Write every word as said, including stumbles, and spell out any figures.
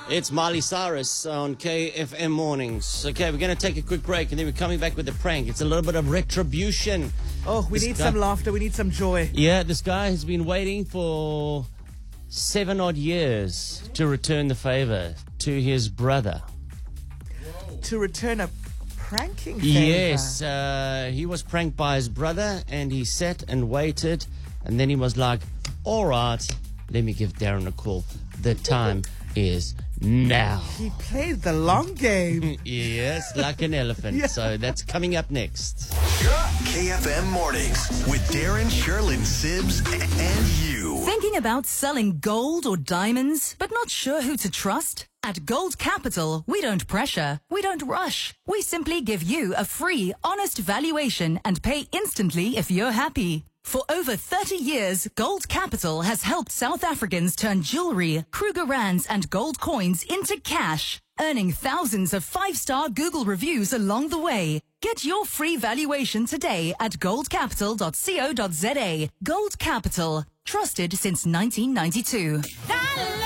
It's Miley Cyrus on K F M Mornings. Okay, we're going to take a quick break and then we're coming back with a prank. It's a little bit of retribution. Oh, we This need guy- some laughter. We need some joy. Yeah, this guy has been waiting for seven odd years to return the favor to his brother. To return a pranking favor. Yes, uh, he was pranked by his brother and he sat and waited and then he was like, all right, let me give Darren a call. The time is now. He played the long game. Yes, like an elephant. Yeah. So that's coming up next. K F M Mornings with Darren, Sherlyn, Sibbs, and you. Thinking about selling gold or diamonds, but not sure who to trust? At Gold Capital, we don't pressure, we don't rush. We simply give you a free, honest valuation and pay instantly if you're happy. For over thirty years, Gold Capital has helped South Africans turn jewelry, Kruger Rands, and gold coins into cash, earning thousands of five-star Google reviews along the way. Get your free valuation today at gold capital dot co dot za. Gold Capital, trusted since nineteen ninety-two.